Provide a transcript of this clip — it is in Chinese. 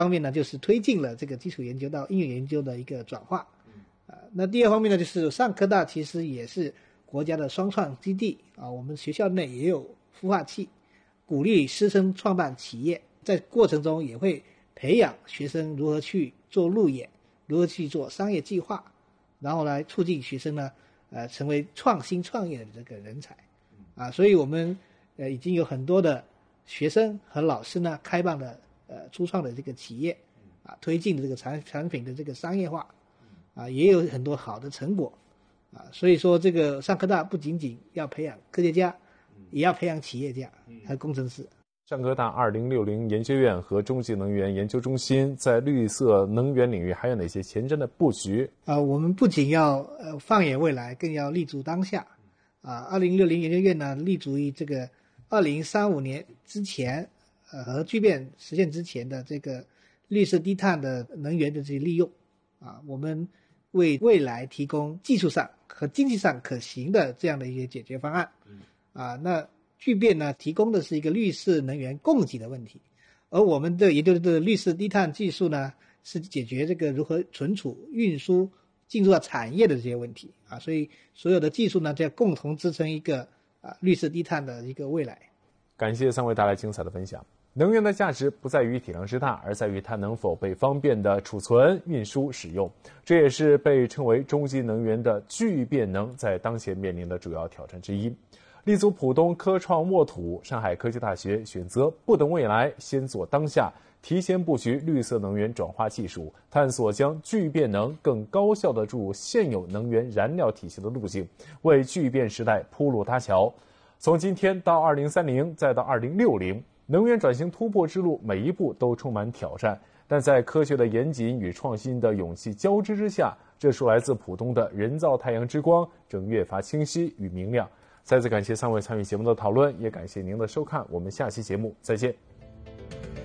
方面呢，就是推进了这个基础研究到应用研究的一个转化。那第二方面呢，就是上科大其实也是国家的双创基地啊，我们学校内也有孵化器，鼓励师生创办企业，在过程中也会培养学生如何去做路演，如何去做商业计划，然后来促进学生呢，成为创新创业的这个人才，所以我们已经有很多的学生和老师呢开办了初创的这个企业，推进的这个产品的这个商业化，也有很多好的成果，所以说这个上科大不仅仅要培养科学家，也要培养企业家和工程师。 上科大2060研究院和中级能源研究中心在绿色能源领域还有哪些前瞻的布局？ 我们不仅要放眼未来，更要立足当下。2060研究院呢，立足于这个2035年之前，和聚变实现之前的这个绿色低碳的能源的这些利用，我们为未来提供技术上和经济上可行的这样的一些解决方案。那聚变呢，提供的是一个绿色能源供给的问题，而我们的研究的绿色低碳技术呢，是解决这个如何存储、运输、进入到产业的这些问题所以所有的技术呢，就要共同支撑一个绿色低碳的一个未来。 感谢三位带来精彩的分享。能源的价值不在于体量之大，而在于它能否被方便的储存、运输、使用。这也是被称为中级能源的聚变能在当前面临的主要挑战之一。立足浦东科创沃土，上海科技大学选择不等未来，先做当下，提前布局绿色能源转化技术，探索将聚变能更高效地注入现有能源燃料体系的路径，为聚变时代铺路搭桥。从今天到2030，再到2060，能源转型突破之路每一步都充满挑战，但在科学的严谨与创新的勇气交织之下，这束来自浦东的人造太阳之光正越发清晰与明亮。再次感谢三位参与节目的讨论，也感谢您的收看，我们下期节目再见。